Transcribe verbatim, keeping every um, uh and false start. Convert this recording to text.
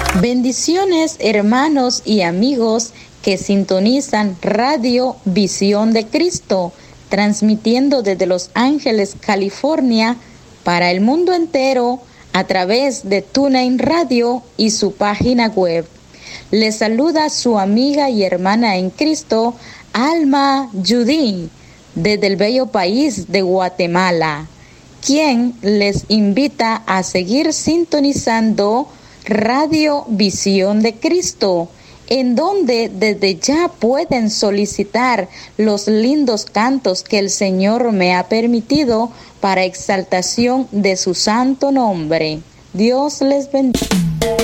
Bendiciones, hermanos y amigos que sintonizan Radio Visión de Cristo, transmitiendo desde Los Ángeles, California, para el mundo entero a través de TuneIn Radio y su página web. Les saluda su amiga y hermana en Cristo, Alma Judy, desde el bello país de Guatemala, quien les invita a seguir sintonizando Radio Visión de Cristo, en donde desde ya pueden solicitar los lindos cantos que el Señor me ha permitido para exaltación de su santo nombre. Dios les bendiga.